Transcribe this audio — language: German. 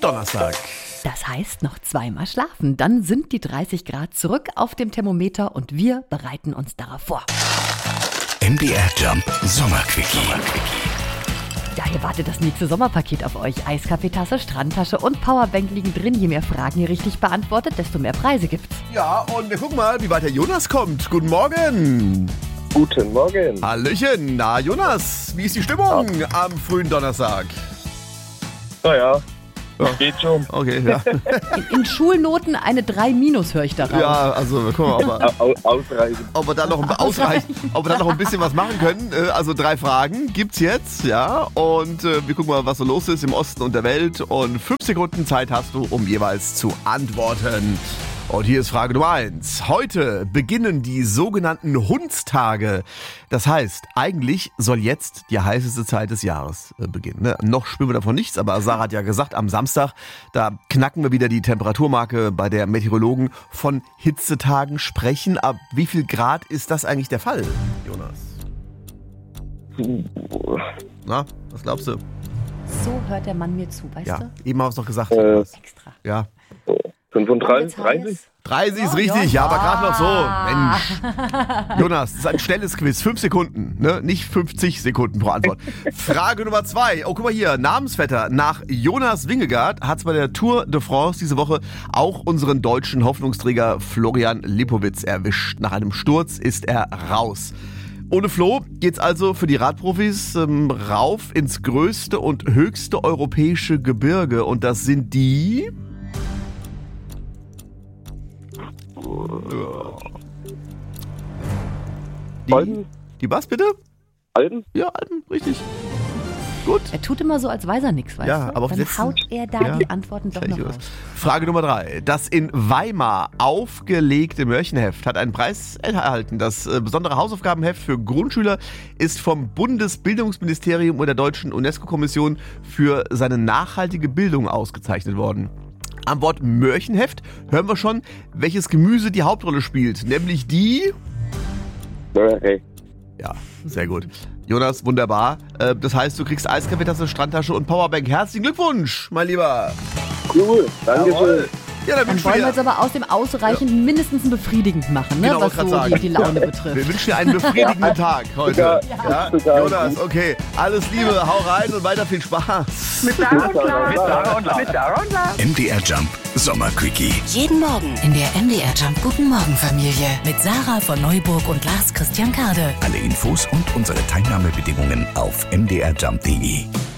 Donnerstag. Das heißt, noch zweimal schlafen. Dann sind die 30 Grad zurück auf dem Thermometer und wir bereiten uns darauf vor. MDR Jump Sommerquickie. Ja, hier wartet das nächste Sommerpaket auf euch. Eiskaffeetasse, Strandtasche und Powerbank liegen drin. Je mehr Fragen ihr richtig beantwortet, desto mehr Preise gibt's. Ja, und wir gucken mal, wie weit der Jonas kommt. Guten Morgen. Guten Morgen. Hallöchen. Na, Jonas, wie ist die Stimmung am frühen Donnerstag? Naja, geht schon. Okay, ja. In Schulnoten eine 3- höre ich daraus. Ja, also gucken wir mal, Ausreichend. ob wir da noch ein bisschen was machen können. Also 3 Fragen gibt's jetzt, ja. Und wir gucken mal, was so los ist im Osten und der Welt. Und 5 Sekunden Zeit hast du, um jeweils zu antworten. Und hier ist Frage Nummer 1. Heute beginnen die sogenannten Hundstage. Das heißt, eigentlich soll jetzt die heißeste Zeit des Jahres beginnen. Ne? Noch spüren wir davon nichts, aber Sarah hat ja gesagt, am Samstag, da knacken wir wieder die Temperaturmarke, bei der Meteorologen von Hitzetagen sprechen. Ab wie viel Grad ist das eigentlich der Fall, Jonas? Na, was glaubst du? So hört der Mann mir zu, weißt Ja, du? eben haben wir es noch gesagt. Extra. Ja. 35, 30? 30 ist richtig, ja, aber gerade noch so. Mensch. Jonas, das ist ein schnelles Quiz. 5 Sekunden, ne? Nicht 50 Sekunden pro Antwort. Frage Nummer 2. Oh, guck mal hier. Namensvetter. Nach Jonas Wingegaard hat es bei der Tour de France diese Woche auch unseren deutschen Hoffnungsträger Florian Lipowitz erwischt. Nach einem Sturz ist er raus. Ohne Flo geht's also für die Radprofis rauf ins größte und höchste europäische Gebirge. Und das sind die... Alpen? Die was bitte? Alpen? Ja, Alpen, richtig. Gut. Er tut immer so, als weiß er nichts, weißt Ja, du? aber auf Dann letzten- haut er da Ja. die Antworten doch noch raus. Frage Nummer 3. Das in Weimar aufgelegte Märchenheft hat einen Preis erhalten. Das besondere Hausaufgabenheft für Grundschüler ist vom Bundesbildungsministerium und der Deutschen UNESCO-Kommission für seine nachhaltige Bildung ausgezeichnet worden. Am Wort Märchenheft hören wir schon, welches Gemüse die Hauptrolle spielt, nämlich die... Okay. Ja, sehr gut. Jonas, wunderbar. Das heißt, du kriegst Eiskaffeetasse, Strandtasche und Powerbank. Herzlichen Glückwunsch, mein Lieber. Cool, danke schön. Ja, dann Dann wünschen wollen wir wir... jetzt aber aus dem Ausreichend mindestens ein befriedigend machen, ne? Genau, Was wollte so grad die sagen. Laune Wir betrifft. wünschen dir einen befriedigenden Tag heute. Ja? Total. Jonas, okay. Alles Liebe, hau rein und weiter viel Spaß. Mit Sarah und Lars. MDR Jump Sommerquickie. Jeden Morgen in der MDR Jump Guten Morgen Familie mit Sarah von Neuburg und Lars Christian Kade. Alle Infos und unsere Teilnahmebedingungen auf mdrjump.de.